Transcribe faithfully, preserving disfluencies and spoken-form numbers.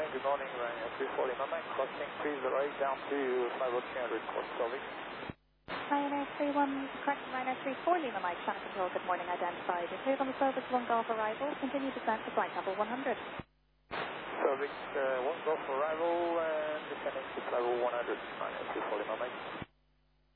good morning, Ryanair three four Lima Mike, crossing three zero eight down to five oh three hundred, course Solving. Ryanair three one, correct, Ryanair three four Lima Mike, channel control, good morning, identified. You're cleared on the service one Golf arrival, continue descent to flight level one hundred. Service uh, one Golf arrival and descending to level one hundred, Ryanair three four Lima Mike.